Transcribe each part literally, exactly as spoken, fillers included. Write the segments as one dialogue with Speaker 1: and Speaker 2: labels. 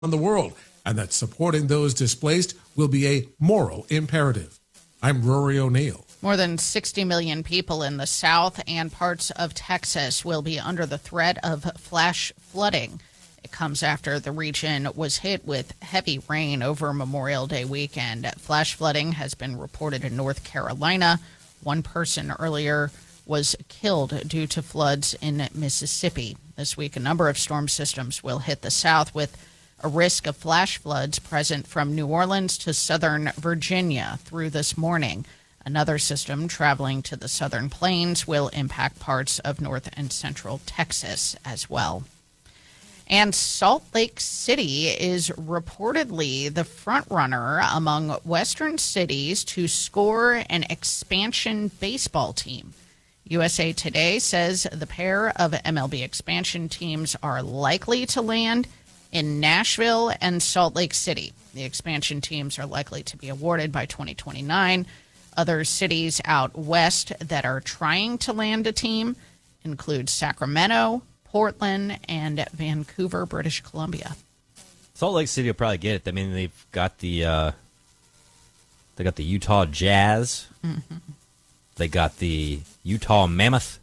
Speaker 1: the world, and that supporting those displaced will be a moral imperative. I'm Rory O'Neill.
Speaker 2: More than sixty million people in the South and parts of Texas will be under the threat of flash flooding. It comes after the region was hit with heavy rain over Memorial Day weekend. Flash flooding has been reported in North Carolina. One person earlier was killed due to floods in Mississippi. This week, a number of storm systems will hit the South with a risk of flash floods present from New Orleans to southern Virginia through this morning. Another system traveling to the southern plains will impact parts of north and central Texas as well. And Salt Lake City is reportedly the front runner among Western cities to score an expansion baseball team. U S A Today says the pair of M L B expansion teams are likely to land in Nashville and Salt Lake City. The expansion teams are likely to be awarded by twenty twenty-nine. Other cities out west that are trying to land a team include Sacramento, Portland, and Vancouver, British Columbia.
Speaker 3: Salt Lake City will probably get it. I mean, they've got the uh, they got the Utah Jazz. Mm-hmm. They got the Utah Mammoth.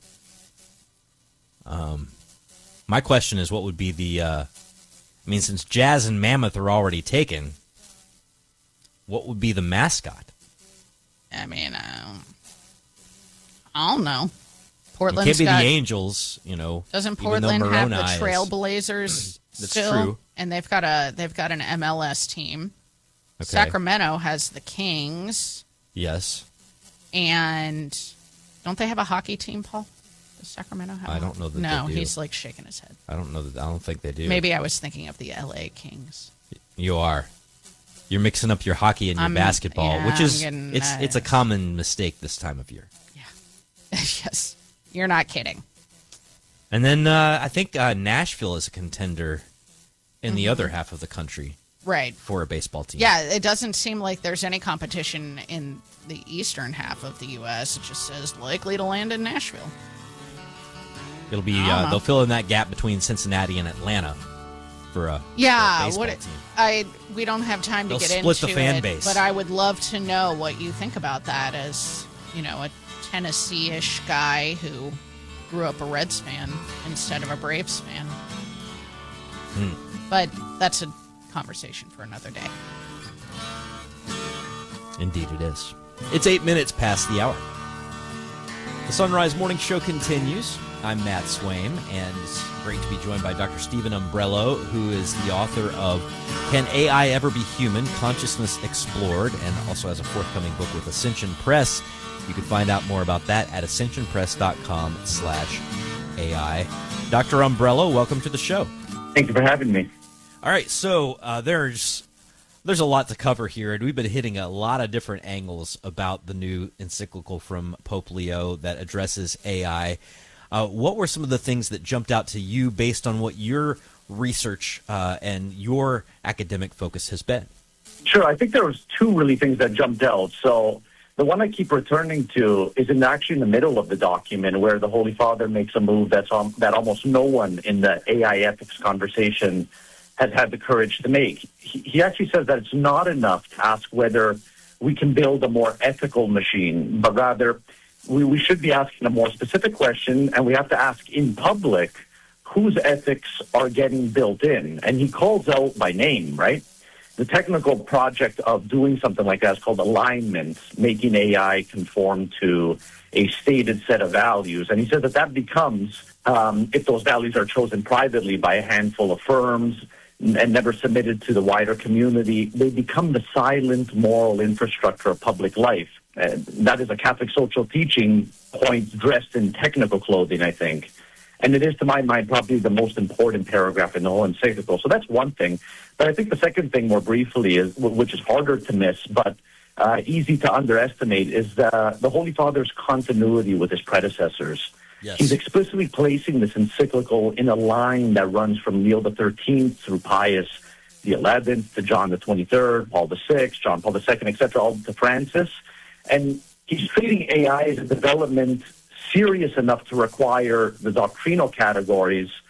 Speaker 3: Um, my question is, what would be the? Uh, I mean, since Jazz and Mammoth are already taken, what would be the mascot?
Speaker 2: I mean, um, I don't know.
Speaker 3: Portland's it can't be got, the Angels, you know.
Speaker 2: Doesn't Portland have the Trailblazers
Speaker 3: is, That's
Speaker 2: still?
Speaker 3: True.
Speaker 2: And they've got a they've got an M L S team. Okay. Sacramento has the Kings.
Speaker 3: Yes.
Speaker 2: And don't they have a hockey team, Paul? Does Sacramento have?
Speaker 3: I don't know that
Speaker 2: no,
Speaker 3: they do.
Speaker 2: He's like shaking his head.
Speaker 3: I don't know that. I don't think they do.
Speaker 2: Maybe I was thinking of the L A Kings.
Speaker 3: You are. You're mixing up your hockey and your
Speaker 2: I'm,
Speaker 3: basketball,
Speaker 2: yeah,
Speaker 3: which is
Speaker 2: getting,
Speaker 3: it's
Speaker 2: uh,
Speaker 3: it's a common mistake this time of year.
Speaker 2: Yeah. Yes. You're not kidding.
Speaker 3: And then uh, I think uh, Nashville is a contender in mm-hmm. the other half of the country.
Speaker 2: Right.
Speaker 3: For a baseball team.
Speaker 2: Yeah, it doesn't seem like there's any competition in the eastern half of the U S. It just says likely to land in Nashville.
Speaker 3: It'll be uh, they'll fill in that gap between Cincinnati and Atlanta for a
Speaker 2: yeah.
Speaker 3: for a baseball
Speaker 2: what it,
Speaker 3: team.
Speaker 2: I we don't have time
Speaker 3: they'll
Speaker 2: to get
Speaker 3: split
Speaker 2: into
Speaker 3: the fan
Speaker 2: it,
Speaker 3: base.
Speaker 2: but I would love to know what you think about that as you know a Tennessee-ish guy who grew up a Reds fan instead of a Braves fan.
Speaker 3: Hmm.
Speaker 2: But that's a conversation for another day.
Speaker 3: Indeed it is. It's eight minutes past the hour. The Sunrise Morning Show continues. I'm Matt Swaim, and it's great to be joined by Doctor Stephen Umbrello, who is the author of Can A I Ever Be Human? Consciousness Explored, and also has a forthcoming book with Ascension Press. You can find out more about that at ascensionpress.com slash AI. Doctor Umbrello, welcome to the show.
Speaker 4: Thank you for having me.
Speaker 3: All right, so uh, there's there's a lot to cover here, and we've been hitting a lot of different angles about the new encyclical from Pope Leo that addresses A I. Uh, what were some of the things that jumped out to you based on what your research uh, and your academic focus has been?
Speaker 4: Sure, I think there was two really things that jumped out. So the one I keep returning to is in actually in the middle of the document where the Holy Father makes a move that's on, that almost no one in the A I ethics conversation has had the courage to make. He, he actually says that it's not enough to ask whether we can build a more ethical machine, but rather we, we should be asking a more specific question, and we have to ask in public whose ethics are getting built in. And he calls out by name, right? The technical project of doing something like that is called alignment, making A I conform to a stated set of values. And he says that that becomes, um, if those values are chosen privately by a handful of firms and never submitted to the wider community, they become the silent moral infrastructure of public life. And that is a Catholic social teaching point dressed in technical clothing, I think. And it is, to my mind, probably the most important paragraph in the whole encyclical. So that's one thing. But I think the second thing, more briefly, is which is harder to miss, but uh, easy to underestimate, is the, the Holy Father's continuity with his predecessors.
Speaker 3: Yes.
Speaker 4: He's explicitly placing this encyclical in a line that runs from Leo the thirteenth through Pius the eleventh to John the twenty-third, Paul the sixth, John Paul the second, et cetera, all to Francis. And he's treating A I as a development serious enough to require the doctrinal categories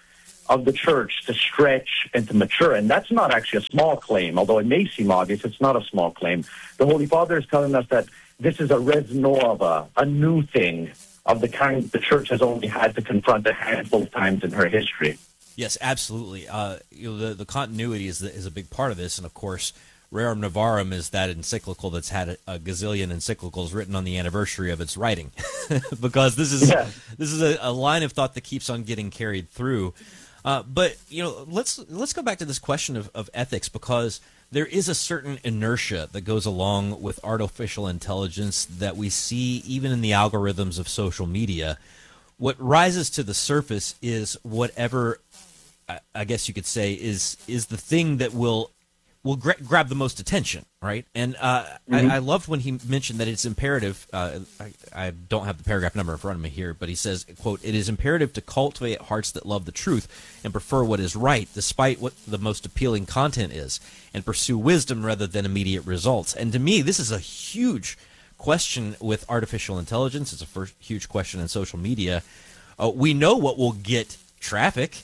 Speaker 4: of the church to stretch and to mature. And that's not actually a small claim, although it may seem obvious, it's not a small claim. The Holy Father is telling us that this is a res nova, a new thing of the kind the church has only had to confront a handful of times in her history.
Speaker 3: Yes, absolutely. Uh, you know, the, the continuity is, the, is a big part of this, and of course, Rerum Novarum is that encyclical that's had a, a gazillion encyclicals written on the anniversary of its writing, because this is
Speaker 4: Yeah.
Speaker 3: this is a, a line of thought that keeps on getting carried through. Uh, but you know, let's let's go back to this question of, of ethics, because there is a certain inertia that goes along with artificial intelligence that we see even in the algorithms of social media. What rises to the surface is whatever, I, I guess you could say, is is the thing that will will gra- grab the most attention, right? And uh, mm-hmm. I, I loved when he mentioned that it's imperative. Uh, I, I don't have the paragraph number in front of me here, but he says, quote, "It is imperative to cultivate hearts that love the truth and prefer what is right, despite what the most appealing content is, and pursue wisdom rather than immediate results." And to me, this is a huge question with artificial intelligence. It's a first huge question in social media. Uh, we know what will get traffic.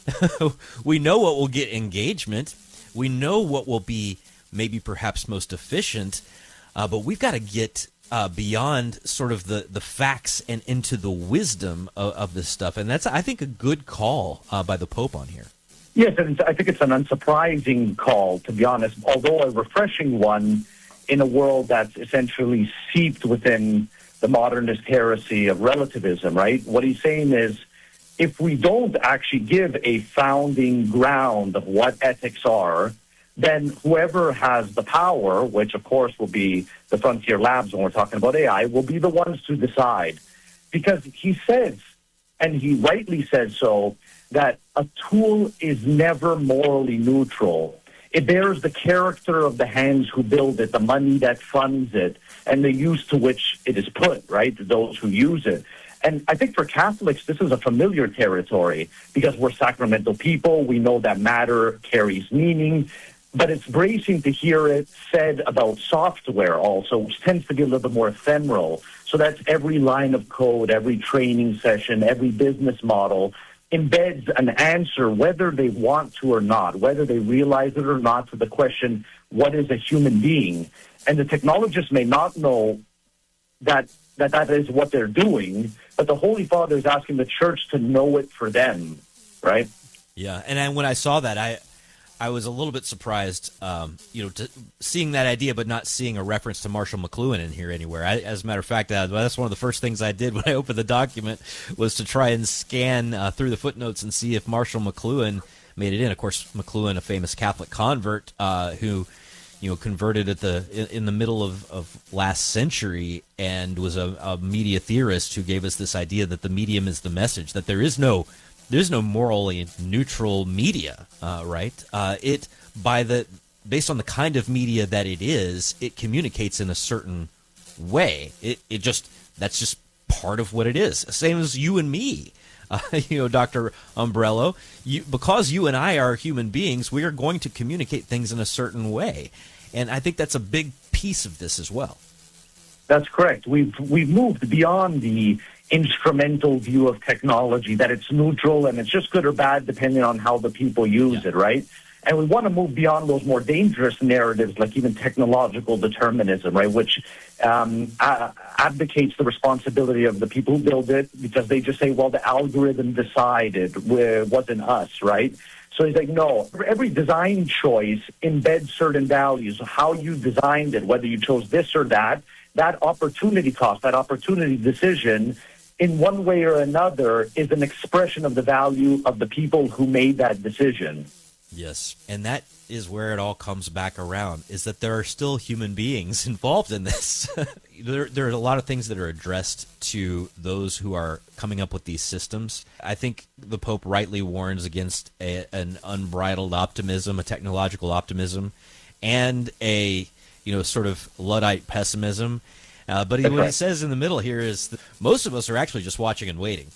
Speaker 3: We know what will get engagement. We know what will be maybe perhaps most efficient, uh, but we've got to get uh, beyond sort of the, the facts and into the wisdom of, of this stuff. And that's, I think, a good call uh, by the Pope on here.
Speaker 4: Yes, and I think it's an unsurprising call, to be honest, although a refreshing one in a world that's essentially seeped within the modernist heresy of relativism, right? What he's saying is, if we don't actually give a founding ground of what ethics are, then whoever has the power, which of course will be the frontier labs when we're talking about A I, will be the ones to decide. Because he says, and he rightly says so, that a tool is never morally neutral. It bears the character of the hands who build it, the money that funds it, and the use to which it is put, right? Those who use it. And I think for Catholics, this is a familiar territory because we're sacramental people. We know that matter carries meaning. But it's bracing to hear it said about software also, which tends to be a little bit more ephemeral. So that's every line of code, every training session, every business model embeds an answer, whether they want to or not, whether they realize it or not, to the question, what is a human being? And the technologists may not know that that that is what they're doing, but the Holy Father is asking the church to know it for them, right?
Speaker 3: Yeah, and I, when I saw that, I I was a little bit surprised, um, you know, to, seeing that idea, but not seeing a reference to Marshall McLuhan in here anywhere. I, as a matter of fact, uh, that's one of the first things I did when I opened the document was to try and scan uh, through the footnotes and see if Marshall McLuhan made it in. Of course, McLuhan, a famous Catholic convert uh, who, you know, converted at the in, in the middle of, of last century and was a, a media theorist who gave us this idea that the medium is the message, that there is no There's no morally neutral media, uh, right? Uh, it by the based on the kind of media that it is, it communicates in a certain way. It it just that's just part of what it is. Same as you and me, uh, you know, Doctor Umbrello. You, because you and I are human beings, we are going to communicate things in a certain way, and I think that's a big piece of this as well.
Speaker 4: That's correct. We've we've moved beyond the instrumental view of technology, that it's neutral and it's just good or bad depending on how the people use
Speaker 3: yeah.
Speaker 4: it, right? And we want to move beyond those more dangerous narratives, like even technological determinism, right, which um, a- advocates the responsibility of the people who build it because they just say, well, the algorithm decided, it wasn't us, right? So he's like, no, every design choice embeds certain values. How you designed it, whether you chose this or that, that opportunity cost, that opportunity decision, in one way or another, is an expression of the value of the people who made that decision.
Speaker 3: Yes, and that is where it all comes back around, is that there are still human beings involved in this. there, there are a lot of things that are addressed to those who are coming up with these systems. I think the Pope rightly warns against a, an unbridled optimism, a technological optimism, and a you know sort of Luddite pessimism. Uh, but he, what
Speaker 4: right.
Speaker 3: he says in the middle here is that most of us are actually just watching and waiting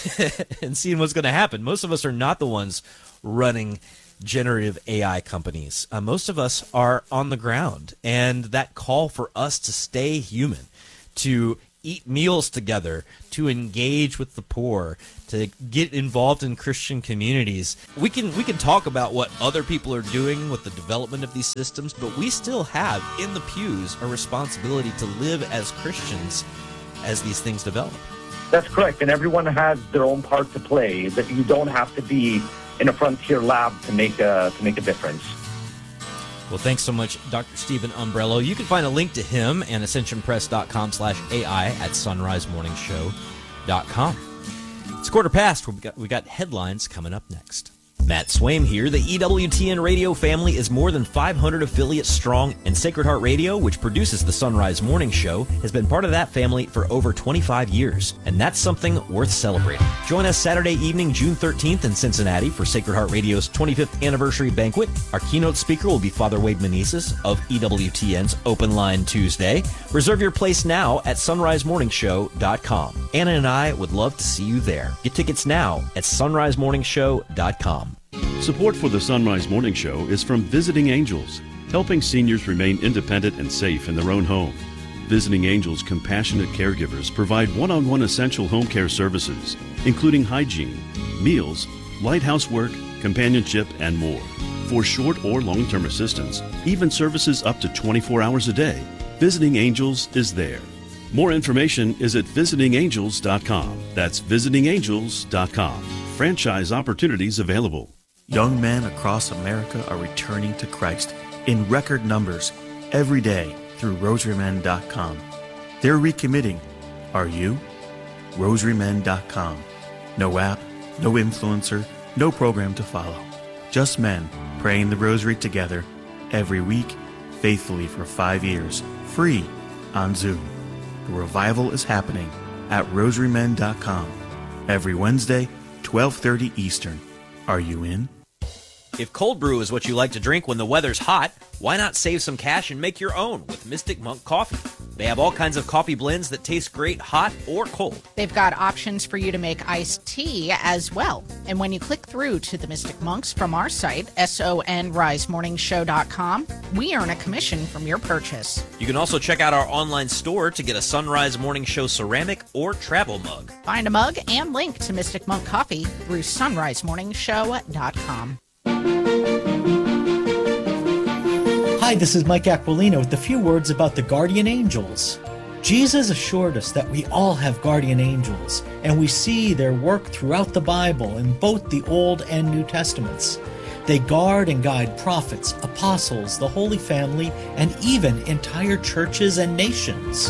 Speaker 3: and seeing what's going to happen. Most of us are not the ones running generative A I companies. Uh, most of us are on the ground, and that call for us to stay human, to eat meals together, to engage with the poor, to get involved in Christian communities. We can we can talk about what other people are doing with the development of these systems, but we still have in the pews a responsibility to live as Christians as these things develop.
Speaker 4: That's correct, and everyone has their own part to play. That you don't have to be in a frontier lab to make a to make a difference.
Speaker 3: Well, thanks so much, Doctor Stephen Umbrello. You can find a link to him and ascensionpress.com slash AI at sunrise morning show dot com. It's quarter past. We got we got headlines coming up next. Matt Swaim here. The E W T N radio family is more than five hundred affiliates strong, and Sacred Heart Radio, which produces the Sunrise Morning Show, has been part of that family for over twenty-five years, and that's something worth celebrating. Join us Saturday evening, June thirteenth in Cincinnati for Sacred Heart Radio's twenty-fifth anniversary banquet. Our keynote speaker will be Father Wade Menezes of E W T N's Open Line Tuesday. Reserve your place now at sunrise morning show dot com. Anna and I would love to see you there. Get tickets now at sunrise morning show dot com.
Speaker 5: Support for the Sunrise Morning Show is from Visiting Angels, helping seniors remain independent and safe in their own home. Visiting Angels compassionate caregivers provide one-on-one essential home care services, including hygiene, meals, light housework, companionship, and more. For short or long-term assistance, even services up to twenty-four hours a day, Visiting Angels is there. More information is at visiting angels dot com. That's visiting angels dot com. Franchise opportunities available.
Speaker 6: Young men across America are returning to Christ in record numbers every day through rosary men dot com. They're recommitting. Are you? rosary men dot com. No app, no influencer, no program to follow. Just men praying the rosary together every week, faithfully for five years, free on Zoom. The revival is happening at rosary men dot com every Wednesday, twelve thirty Eastern. Are you in?
Speaker 3: If cold brew is what you like to drink when the weather's hot, why not save some cash and make your own with Mystic Monk Coffee? They have all kinds of coffee blends that taste great hot or cold.
Speaker 2: They've got options for you to make iced tea as well. And when you click through to the Mystic Monks from our site, sunrise morning show dot com, we earn a commission from your purchase.
Speaker 3: You can also check out our online store to get a Sunrise Morning Show ceramic or travel mug.
Speaker 2: Find a mug and link to Mystic Monk Coffee through sunrise morning show dot com.
Speaker 7: Hi, this is Mike Aquilino with a few words about the guardian angels. Jesus assured us that we all have guardian angels, and we see their work throughout the Bible in both the Old and New Testaments. They guard and guide prophets, apostles, the Holy Family, and even entire churches and nations.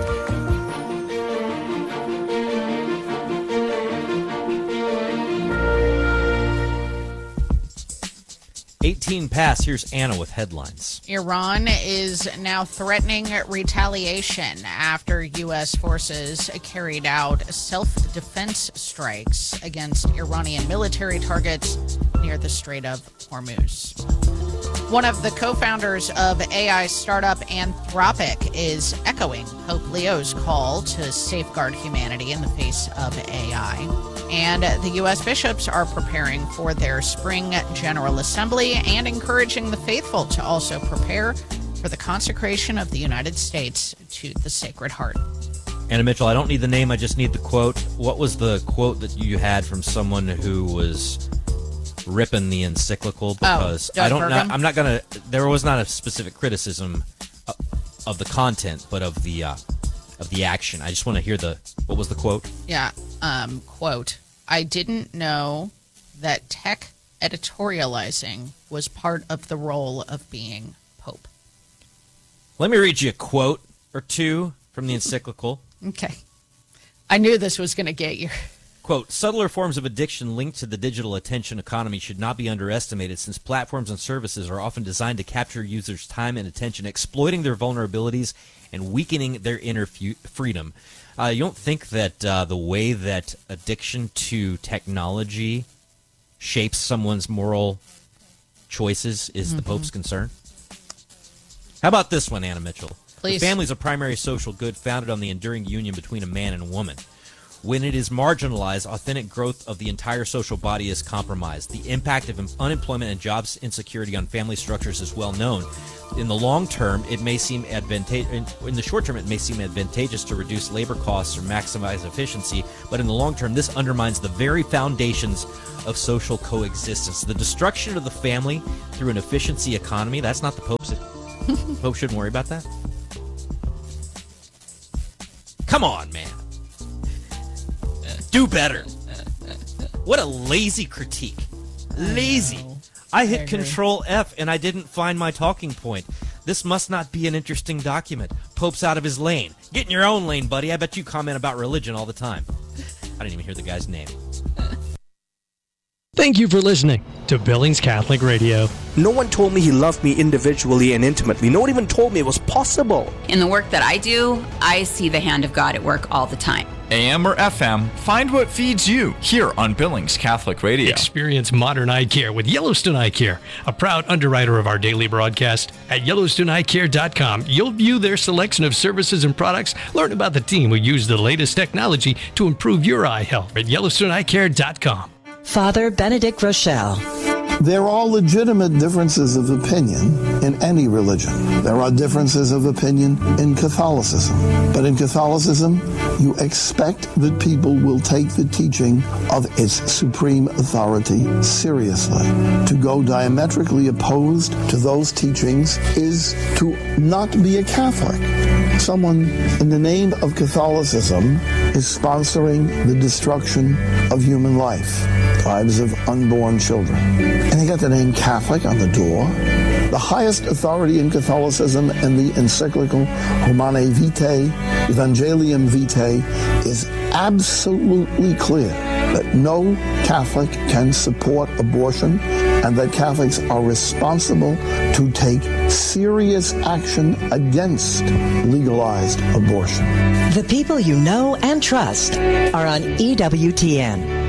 Speaker 3: eighteen past, here's Anna with headlines.
Speaker 2: Iran is now threatening retaliation after U S forces carried out self-defense strikes against Iranian military targets near the Strait of Hormuz. One of the co-founders of A I startup Anthropic is echoing Pope Leo's call to safeguard humanity in the face of A I. And the U S bishops are preparing for their spring General Assembly and encouraging the faithful to also prepare for the consecration of the United States to the Sacred Heart.
Speaker 3: Anna Mitchell, I don't need the name, I just need the quote. What was the quote that you had from someone who was ripping the encyclical? Because
Speaker 2: oh,
Speaker 3: I don't know,
Speaker 2: Burgum?
Speaker 3: I'm not going to, there was not a specific criticism of the content, but of the uh, of the action. I just want to hear the, what was the quote?
Speaker 2: Yeah, um, quote, I didn't know that tech editorializing was part of the role of being Pope.
Speaker 3: Let me read you a quote or two from the encyclical.
Speaker 2: Okay. I knew this was going to get you.
Speaker 3: Quote, subtler forms of addiction linked to the digital attention economy should not be underestimated, since platforms and services are often designed to capture users' time and attention, exploiting their vulnerabilities and weakening their inner fu- freedom. Uh, you don't think that uh, the way that addiction to technology shapes someone's moral choices is mm-hmm. the Pope's concern? How about this one, Anna Mitchell?
Speaker 2: Please.
Speaker 3: The family is a primary social good founded on the enduring union between a man and a woman. When it is marginalized, authentic growth of the entire social body is compromised. The impact of unemployment and jobs insecurity on family structures is well known. In the long term, it may seem advantageous. In the short term, it may seem advantageous to reduce labor costs or maximize efficiency, but in the long term, this undermines the very foundations of social coexistence. The destruction of the family through an efficiency economy, that's not the Pope's. Pope shouldn't worry about that. Come on, man. Do better. What a lazy critique. Lazy. I hit
Speaker 2: I agree.
Speaker 3: Control F and I didn't find my talking point. This must not be an interesting document. Pope's out of his lane. Get in your own lane, buddy. I bet you comment about religion all the time. I didn't even hear the guy's name.
Speaker 8: Thank you for listening to Billings Catholic Radio.
Speaker 9: No one told me he loved me individually and intimately. No one even told me it was possible.
Speaker 10: In the work that I do, I see the hand of God at work all the time.
Speaker 11: A M or F M, find what feeds you here on Billings Catholic Radio.
Speaker 8: Experience modern eye care with Yellowstone Eye Care, a proud underwriter of our daily broadcast. At Yellowstone Eye Care dot com, you'll view their selection of services and products, learn about the team who use the latest technology to improve your eye health at Yellowstone Eye Care dot com.
Speaker 12: Father Benedict Rochelle.
Speaker 13: There are legitimate differences of opinion in any religion. There are differences of opinion in Catholicism. But in Catholicism, you expect that people will take the teaching of its supreme authority seriously. To go diametrically opposed to those teachings is to not be a Catholic. Someone in the name of Catholicism is sponsoring the destruction of human life, lives of unborn children. And they got the name Catholic on the door. The highest authority in Catholicism and the encyclical Humanae Vitae, Evangelium Vitae, is absolutely clear that no Catholic can support abortion and that Catholics are responsible to take serious action against legalized abortion.
Speaker 12: The people you know and trust are on E W T N.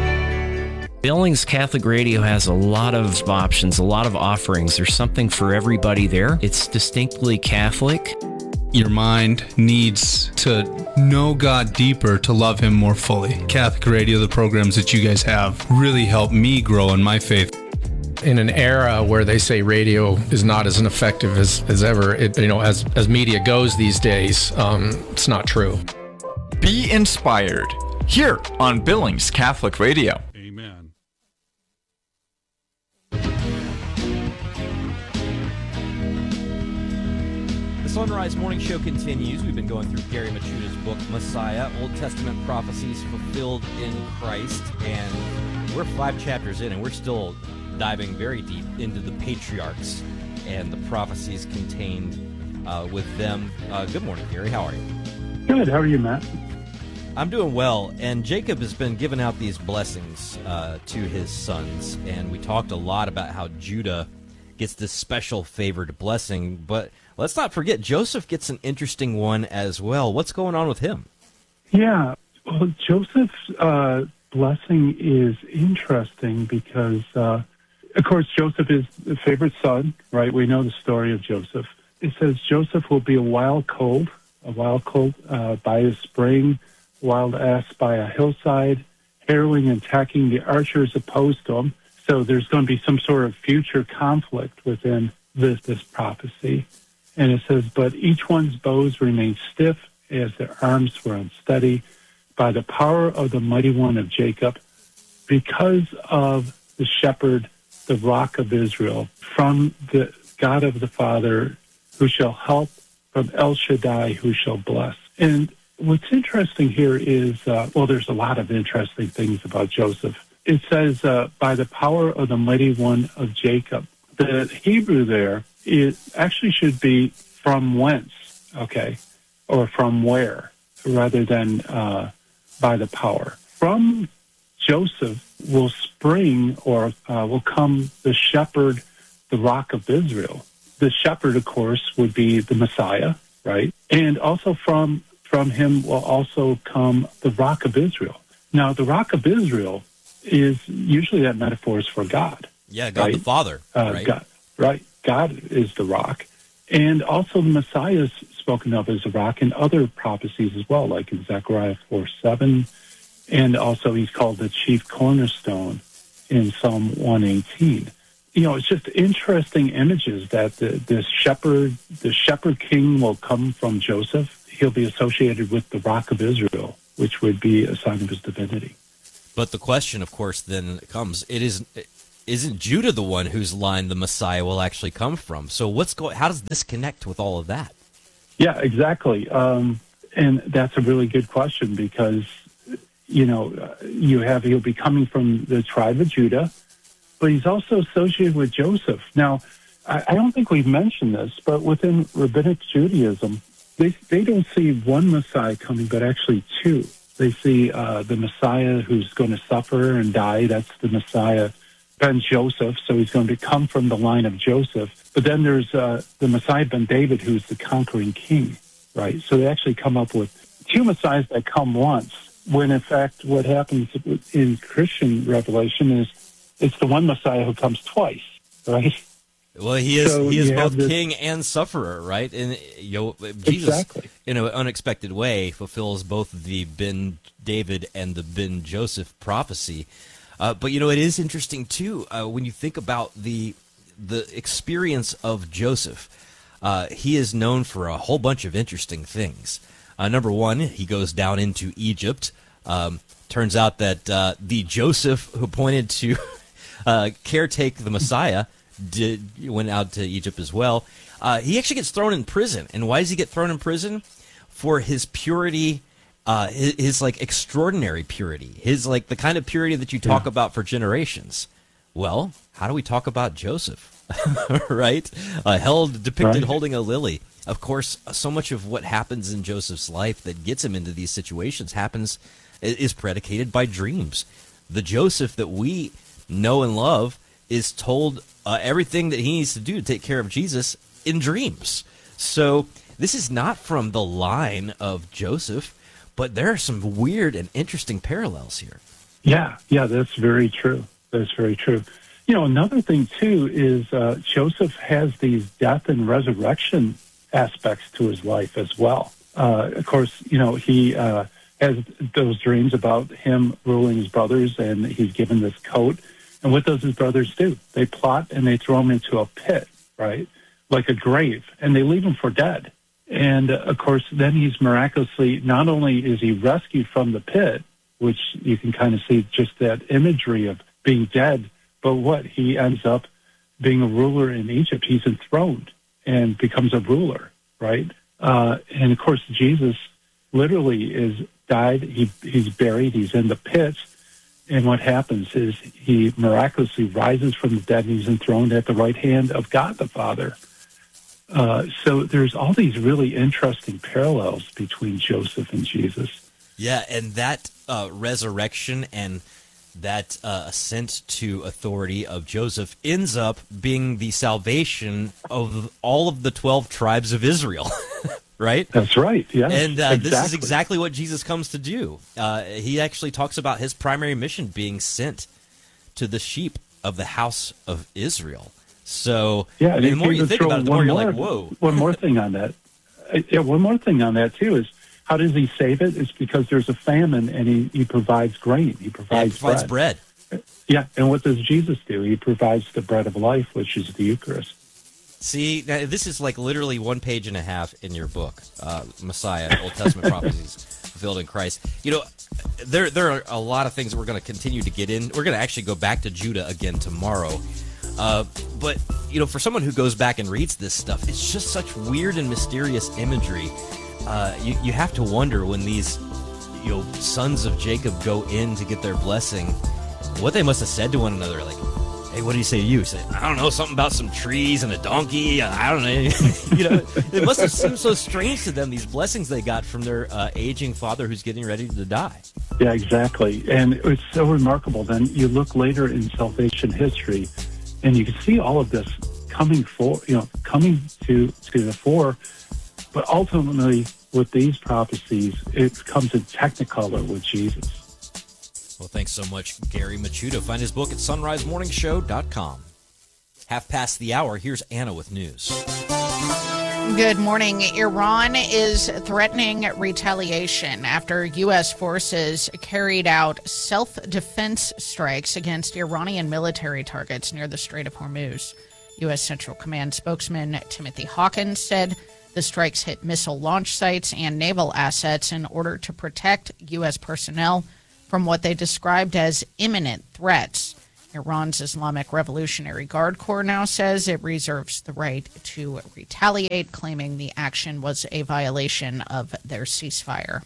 Speaker 14: Billings Catholic Radio has a lot of options, a lot of offerings. There's something for everybody there. It's distinctly Catholic.
Speaker 15: Your mind needs to know God deeper to love Him more fully. Catholic Radio, the programs that you guys have, really help me grow in my faith.
Speaker 16: In an era where they say radio is not as effective as, as ever, it, you know, as, as media goes these days, um, it's not true.
Speaker 11: Be inspired here on Billings Catholic Radio.
Speaker 5: Amen.
Speaker 3: The Sunrise Morning Show continues. We've been going through Gary Machuda's book, Messiah, Old Testament Prophecies Fulfilled in Christ, and we're five chapters in, and we're still diving very deep into the patriarchs and the prophecies contained uh, with them. Uh, good morning, Gary. How are you?
Speaker 17: Good. How are you, Matt?
Speaker 3: I'm doing well, and Jacob has been giving out these blessings uh, to his sons, and we talked a lot about how Judah gets this special favored blessing, but let's not forget Joseph gets an interesting one as well. What's going on with him?
Speaker 17: Yeah, well, Joseph's uh, blessing is interesting because, uh, of course, Joseph is the favorite son, right? We know the story of Joseph. It says Joseph will be a wild colt, a wild colt uh, by a spring, wild ass by a hillside, harrowing and attacking the archers opposed to him. So there's going to be some sort of future conflict within this, this prophecy. And it says, but each one's bows remained stiff as their arms were unsteady by the power of the mighty one of Jacob, because of the shepherd, the rock of Israel, from the God of the Father, who shall help, from El Shaddai, who shall bless. And what's interesting here is, uh, well, there's a lot of interesting things about Joseph. It says, uh, by the power of the mighty one of Jacob. The Hebrew there, it actually should be from whence, okay, or from where, rather than uh, by the power. From Joseph will spring or uh, will come the shepherd, the rock of Israel. The shepherd, of course, would be the Messiah, right? And also from from him will also come the rock of Israel. Now, the rock of Israel is usually that metaphor is for God.
Speaker 3: Yeah, God
Speaker 17: right?
Speaker 3: the Father,
Speaker 17: uh,
Speaker 3: right?
Speaker 17: God, right. God is the rock. And also the Messiah is spoken of as a rock in other prophecies as well, like in Zechariah four seven And also he's called the chief cornerstone in Psalm one eighteen. You know, it's just interesting images that the, this shepherd, the shepherd king will come from Joseph. He'll be associated with the Rock of Israel, which would be a sign of his divinity.
Speaker 3: But the question, of course, then comes, it is, isn't Judah the one whose line the Messiah will actually come from? So what's going, how does this connect with all of that?
Speaker 17: Yeah, exactly. Um, and that's a really good question because, you know, you have, he'll be coming from the tribe of Judah, but he's also associated with Joseph. Now, I, I don't think we've mentioned this, but within Rabbinic Judaism, they, they don't see one Messiah coming, but actually two. They see uh, the Messiah who's going to suffer and die. That's the Messiah, Ben Joseph, so he's going to come from the line of Joseph. But then there's uh, the Messiah Ben David, who's the conquering king, right? So they actually come up with two Messiahs that come once, when in fact what happens in Christian revelation is it's the one Messiah who comes twice, right?
Speaker 3: Well, he is
Speaker 17: So
Speaker 3: he is
Speaker 17: you have
Speaker 3: both
Speaker 17: this-
Speaker 3: king and sufferer, right? And you know, Jesus,
Speaker 17: Exactly.
Speaker 3: in an unexpected way, fulfills both the Ben David and the Ben Joseph prophecy. Uh, but you know, it is interesting too uh, when you think about the the experience of Joseph. Uh, he is known for a whole bunch of interesting things. Uh, number one, he goes down into Egypt. Um, turns out that uh, the Joseph who pointed to uh, caretake the Messiah did went out to Egypt as well. Uh, he actually gets thrown in prison. And why does he get thrown in prison? For his purity, uh, his, his like extraordinary purity, his like the kind of purity that you talk
Speaker 17: Yeah.
Speaker 3: about for generations. Well, how do we talk about Joseph? Right? Uh, held depicted
Speaker 17: Right.
Speaker 3: holding a lily. Of course, so much of what happens in Joseph's life that gets him into these situations happens is predicated by dreams. The Joseph that we know and love is told uh, everything that he needs to do to take care of Jesus in dreams. So this is not from the line of Joseph, but there are some weird and interesting parallels here.
Speaker 17: Yeah, yeah, that's very true. That's very true. You know, another thing, too, is uh, Joseph has these death and resurrection aspects to his life as well. Uh, of course, you know, he uh, has those dreams about him ruling his brothers, and he's given this coat. And what does his brothers do? They plot and they throw him into a pit, right, like a grave, and they leave him for dead. And, uh, of course, then he's miraculously, not only is he rescued from the pit, which you can kind of see just that imagery of being dead, but what? He ends up being a ruler in Egypt. He's enthroned and becomes a ruler, right? Uh, and, of course, Jesus literally is died. He, he's buried. He's in the pits. And what happens is he miraculously rises from the dead and he's enthroned at the right hand of God the Father. Uh, so there's all these really interesting parallels between Joseph and Jesus.
Speaker 3: Yeah, and that uh, resurrection and that uh, ascent to authority of Joseph ends up being the salvation of all of the twelve tribes of Israel, right?
Speaker 17: That's right, yeah.
Speaker 3: And uh, this is
Speaker 17: exactly.
Speaker 3: exactly what Jesus comes to do. Uh, he actually talks about his primary mission being sent to the sheep of the house of Israel. So,
Speaker 17: Yeah,
Speaker 3: I
Speaker 17: and
Speaker 3: mean, the
Speaker 17: if
Speaker 3: more
Speaker 17: you
Speaker 3: you think
Speaker 17: throw
Speaker 3: about it, the
Speaker 17: one
Speaker 3: more you're
Speaker 17: more-
Speaker 3: like, whoa.
Speaker 17: One more thing on that. Uh, Yeah, one more thing on that, too, is how does he save it? It's because there's a famine and he, he provides grain. He
Speaker 3: Yeah,
Speaker 17: provides,
Speaker 3: he provides bread.
Speaker 17: bread. Yeah, and what does Jesus do? He provides the bread of life, which is the Eucharist.
Speaker 3: See, now, this is like literally one page and a half in your book, uh, Messiah, Old Testament prophecies fulfilled in Christ. You know, there there are a lot of things that we're going to continue to get in. We're going to actually go back to Judah again tomorrow. Uh, but, you know, for someone who goes back and reads this stuff, it's just such weird and mysterious imagery. Uh, you, you have to wonder when these, you know, sons of Jacob go in to get their blessing, what they must have said to one another, like, hey, what did he say to you? He said, I don't know, something about some trees and a donkey. I don't know. You know, it must have seemed so strange to them, these blessings they got from their uh, aging father who's getting ready to die.
Speaker 17: Yeah, exactly. And it's so remarkable. Then you look later in salvation history, and you can see all of this coming for, you know, coming to to the fore. But ultimately, with these prophecies, it comes in technicolor with Jesus.
Speaker 3: Well, thanks so much, Gary Machuto. Find his book at sunrise morning show dot com. Half past the hour, here's Anna with news.
Speaker 2: Good morning. Iran is threatening retaliation after U S forces carried out self-defense strikes against Iranian military targets near the Strait of Hormuz. U S Central Command spokesman Timothy Hawkins said the strikes hit missile launch sites and naval assets in order to protect U S personnel from what they described as imminent threats. Iran's Islamic Revolutionary Guard Corps now says it reserves the right to retaliate, claiming the action was a violation of their ceasefire.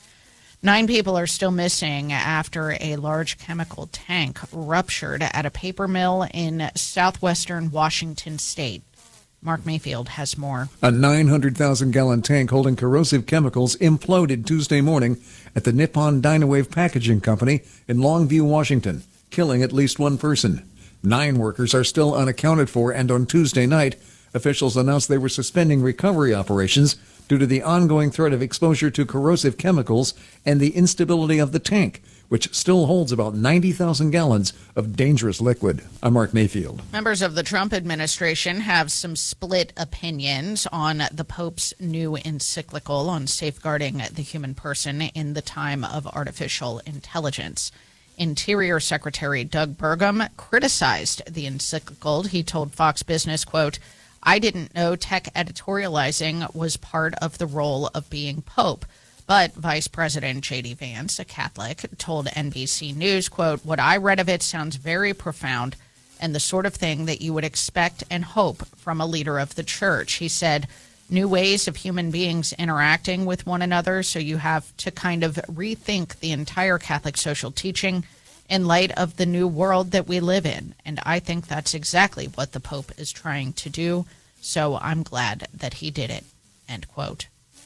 Speaker 2: Nine people are still missing after a large chemical tank ruptured at a paper mill in southwestern Washington state. Mark Mayfield has more.
Speaker 18: A nine hundred thousand gallon tank holding corrosive chemicals imploded Tuesday morning at the Nippon Dynawave Packaging Company in Longview, Washington, killing at least one person. Nine workers are still unaccounted for, and on Tuesday night, officials announced they were suspending recovery operations due to the ongoing threat of exposure to corrosive chemicals and the instability of the tank, which still holds about ninety thousand gallons of dangerous liquid. I'm Mark Mayfield.
Speaker 2: Members of the Trump administration have some split opinions on the Pope's new encyclical on safeguarding the human person in the time of artificial intelligence. Interior Secretary Doug Burgum criticized the encyclical. He told Fox Business, quote, "I didn't know tech editorializing was part of the role of being Pope." But Vice President J D Vance, a Catholic, told N B C News, quote, "What I read of it sounds very profound and the sort of thing that you would expect and hope from a leader of the church." He said, new ways of human beings interacting with one another, so you have to kind of rethink the entire Catholic social teaching in light of the new world that we live in. And I think that's exactly what the Pope is trying to do, so I'm glad that he did it, end quote.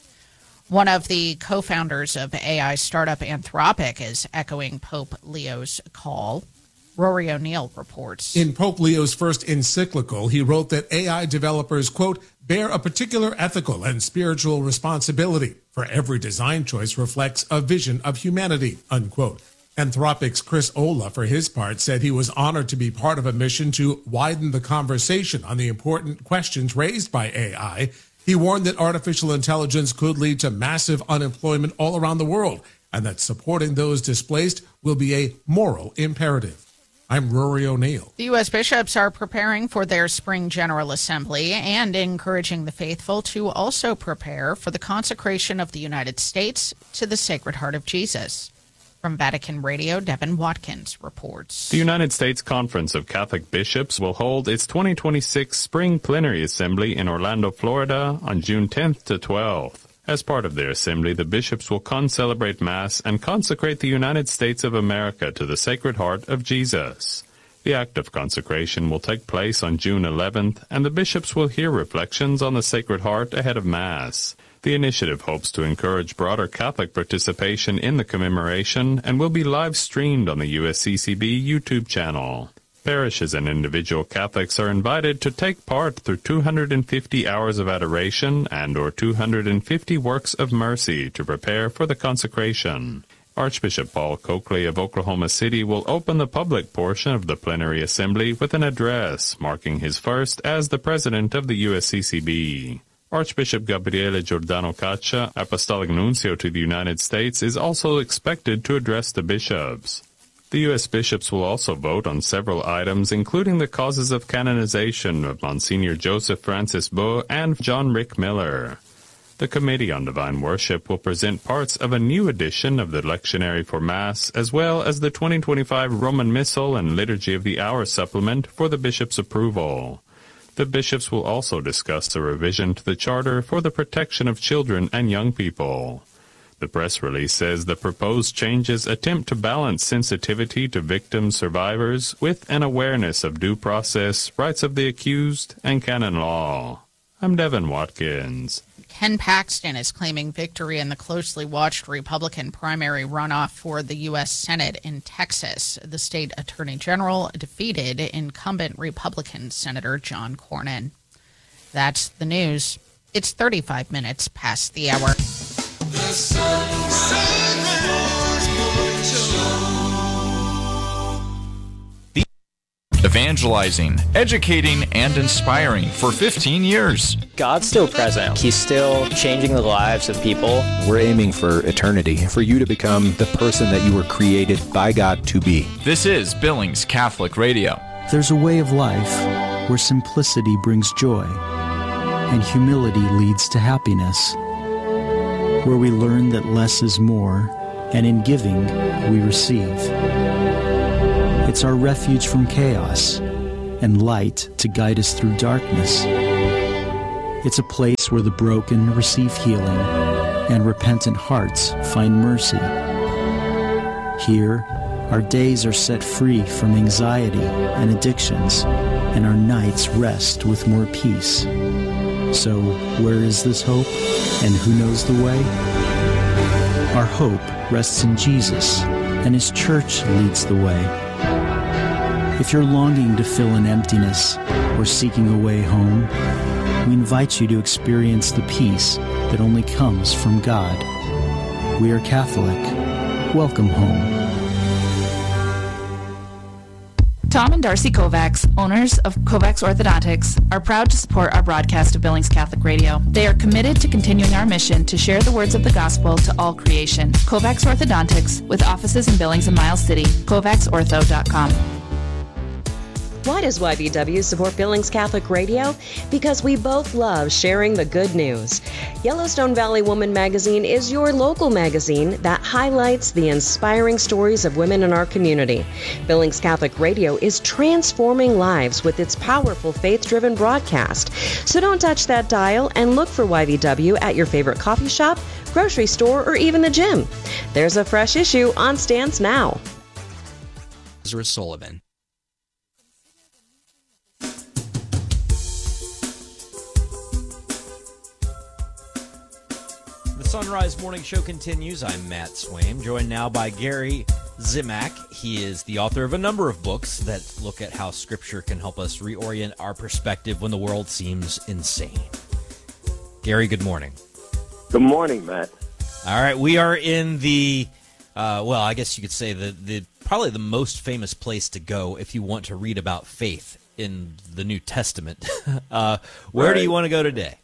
Speaker 2: One of the co-founders of A I startup Anthropic is echoing Pope Leo's call. Rory O'Neill reports.
Speaker 1: In Pope Leo's first encyclical, he wrote that A I developers, quote, bear a particular ethical and spiritual responsibility, for every design choice reflects a vision of humanity, unquote. Anthropic's Chris Olah, for his part, said he was honored to be part of a mission to widen the conversation on the important questions raised by A I. He warned that artificial intelligence could lead to massive unemployment all around the world, and that supporting those displaced will be a moral imperative. I'm Rory O'Neill.
Speaker 2: The U S bishops are preparing for their spring General Assembly and encouraging the faithful to also prepare for the consecration of the United States to the Sacred Heart of Jesus. From Vatican Radio, Devin Watkins reports.
Speaker 19: The United States Conference of Catholic Bishops will hold its twenty twenty-six Spring Plenary Assembly in Orlando, Florida on June tenth to twelfth. As part of their assembly, the bishops will con-celebrate Mass and consecrate the United States of America to the Sacred Heart of Jesus. The act of consecration will take place on June eleventh, and the bishops will hear reflections on the Sacred Heart ahead of Mass. The initiative hopes to encourage broader Catholic participation in the commemoration and will be live-streamed on the U S C C B YouTube channel. Parishes and individual Catholics are invited to take part through two hundred fifty hours of adoration and or two hundred fifty works of mercy to prepare for the consecration. Archbishop Paul Coakley of Oklahoma City will open the public portion of the plenary assembly with an address, marking his first as the president of the U S C C B. Archbishop Gabriele Giordano Caccia, Apostolic Nuncio to the United States, is also expected to address the bishops. The U S bishops will also vote on several items, including the causes of canonization of Monsignor Joseph Francis Beau and John Rick Miller. The Committee on Divine Worship will present parts of a new edition of the Lectionary for Mass, as well as the twenty twenty-five Roman Missal and Liturgy of the Hour supplement for the bishops' approval. The bishops will also discuss a revision to the Charter for the Protection of Children and Young People. The press release says the proposed changes attempt to balance sensitivity to victim survivors with an awareness of due process, rights of the accused, and canon law. I'm Devin Watkins.
Speaker 2: Ken Paxton is claiming victory in the closely watched Republican primary runoff for the U S Senate in Texas. The state attorney general defeated incumbent Republican Senator John Cornyn. That's the news. It's thirty-five minutes past the hour.
Speaker 20: The Sunrise Morning Show.
Speaker 11: evangelizing, educating, and inspiring for fifteen years.
Speaker 9: God's still present. He's still changing the lives of people.
Speaker 20: We're aiming for eternity, for you to become the person that you were created by God to be.
Speaker 11: This is Billings Catholic Radio.
Speaker 21: There's a way of life where simplicity brings joy and humility leads to happiness, where we learn that less is more, and in giving, we receive. It's our refuge from chaos and light to guide us through darkness. It's a place where the broken receive healing and repentant hearts find mercy. Here, our days are set free from anxiety and addictions, and our nights rest with more peace. So, where is this hope, and who knows the way? Our hope rests in Jesus, and His church leads the way. If you're longing to fill an emptiness or seeking a way home, we invite you to experience the peace that only comes from God. We are Catholic. Welcome home.
Speaker 22: Tom and Darcy Kovacs, owners of Kovacs Orthodontics, are proud to support our broadcast of Billings Catholic Radio. They are committed to continuing our mission to share the words of the gospel to all creation. Kovacs Orthodontics, with offices in Billings and Miles City. Kovacs Ortho dot com.
Speaker 23: Why does Y B W support Billings Catholic Radio? Because we both love sharing the good news. Yellowstone Valley Woman Magazine is your local magazine that highlights the inspiring stories of women in our community. Billings Catholic Radio is transforming lives with its powerful faith-driven broadcast. So don't touch that dial and look for Y B W at your favorite coffee shop, grocery store, or even the gym. There's a fresh issue on stands now.
Speaker 3: Ezra Sullivan. Sunrise Morning Show continues. I'm Matt Swaim, joined now by Gary Zimak. He is the author of a number of books that look at how Scripture can help us reorient our perspective when the world seems insane. Gary, good morning.
Speaker 24: Good morning, Matt.
Speaker 3: All right, we are in the, uh, well, I guess you could say the, the probably the most famous place to go if you want to read about faith in the New Testament. uh, where right. do you want to go today?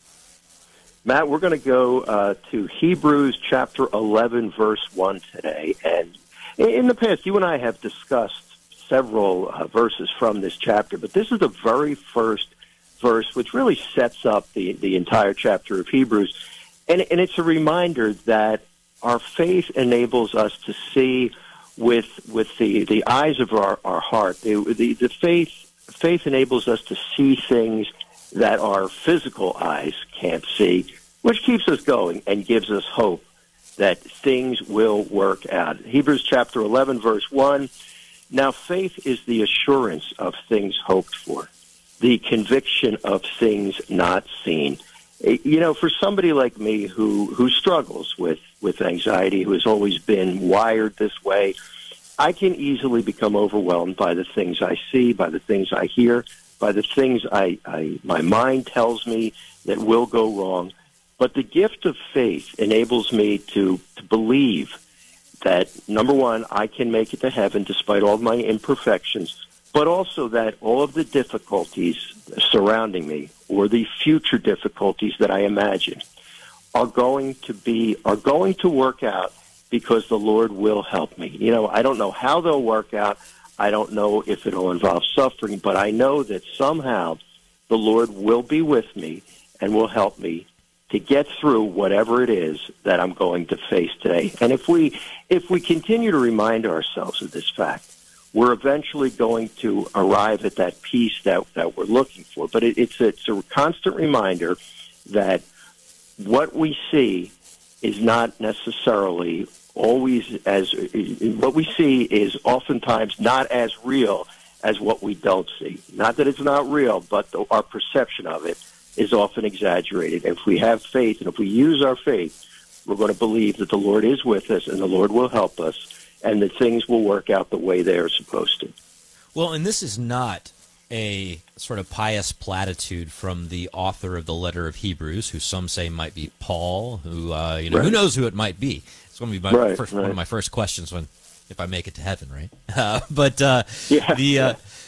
Speaker 24: Matt, we're going to go uh, to Hebrews chapter eleven, verse one today. And in the past, you and I have discussed several uh, verses from this chapter, but this is the very first verse which really sets up the, the entire chapter of Hebrews. And, and it's a reminder that our faith enables us to see with with the, the eyes of our, our heart. The, the, the faith faith enables us to see things that our physical eyes can't see, which keeps us going and gives us hope that things will work out. Hebrews chapter eleven, verse one, now faith is the assurance of things hoped for, the conviction of things not seen. You know, for somebody like me who, who struggles with, with anxiety, who has always been wired this way, I can easily become overwhelmed by the things I see, by the things I hear, by the things I, I my mind tells me that will go wrong. But the gift of faith enables me to, to believe that, number one, I can make it to heaven despite all of my imperfections, but also that all of the difficulties surrounding me or the future difficulties that I imagine are going to be are going to work out because the Lord will help me. You know, I don't know how they'll work out. I don't know if it'll involve suffering, but I know that somehow the Lord will be with me and will help me to get through whatever it is that I'm going to face today. And if we if we continue to remind ourselves of this fact, we're eventually going to arrive at that peace that, that we're looking for. But it, it's, a, it's a constant reminder that what we see is not necessarily always as, what we see is oftentimes not as real as what we don't see. Not that it's not real, but the, our perception of it is often exaggerated. If we have faith and if we use our faith, we're going to believe that the Lord is with us and the Lord will help us and that things will work out the way they are supposed to.
Speaker 3: Well, and this is not a sort of pious platitude from the author of the letter of Hebrews, who some say might be Paul, who, uh, you know,
Speaker 24: right.
Speaker 3: who knows who it might be. It's going to be my
Speaker 24: right,
Speaker 3: first,
Speaker 24: right.
Speaker 3: one of my first questions when, if I make it to heaven, right? Uh, but uh,
Speaker 24: yeah,
Speaker 3: the, uh,
Speaker 24: yeah.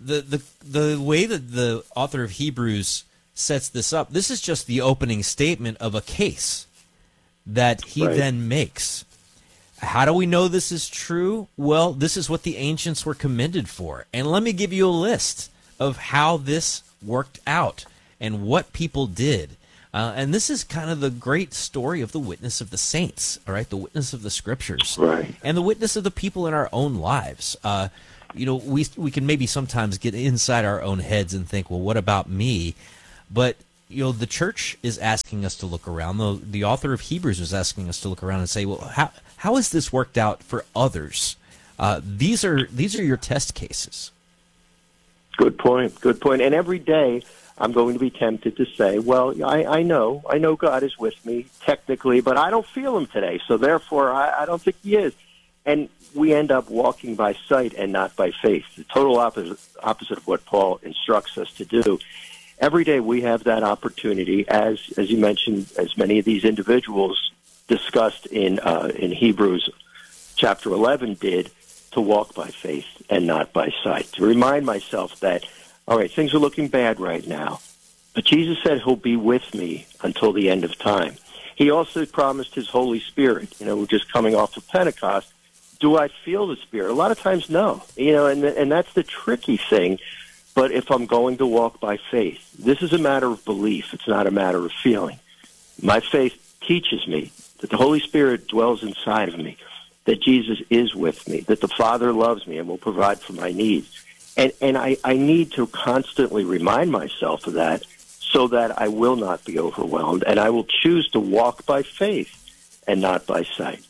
Speaker 3: the, the, the way that the author of Hebrews sets this up, this is just the opening statement of a case that he
Speaker 24: Right.
Speaker 3: then makes. How do we know this is true? Well, this is what the ancients were commended for. And let me give you a list of how this worked out and what people did. Uh, and this is kind of the great story of the witness of the saints, all right, the witness of the scriptures,
Speaker 24: right.
Speaker 3: and the witness of the people in our own lives. Uh, you know, we we can maybe sometimes get inside our own heads and think, well, what about me? But you know, the church is asking us to look around. The, the author of Hebrews is asking us to look around and say, well, how how has this worked out for others? Uh, these are these are your test cases.
Speaker 24: Good point. Good point. And every day I'm going to be tempted to say, well, I, I know, I know God is with me technically, but I don't feel him today. So therefore, I, I don't think he is. And we end up walking by sight and not by faith. The total opposite, opposite of what Paul instructs us to do. Every day we have that opportunity, as as you mentioned, as many of these individuals discussed in uh, in Hebrews chapter eleven did, to walk by faith and not by sight. To remind myself that, all right, things are looking bad right now, but Jesus said he'll be with me until the end of time. He also promised his Holy Spirit. You know, we're just coming off of Pentecost. Do I feel the Spirit? A lot of times, no. You know, and and that's the tricky thing. But if I'm going to walk by faith, this is a matter of belief. It's not a matter of feeling. My faith teaches me that the Holy Spirit dwells inside of me, that Jesus is with me, that the Father loves me and will provide for my needs. And and I, I need to constantly remind myself of that so that I will not be overwhelmed, and I will choose to walk by faith and not by sight.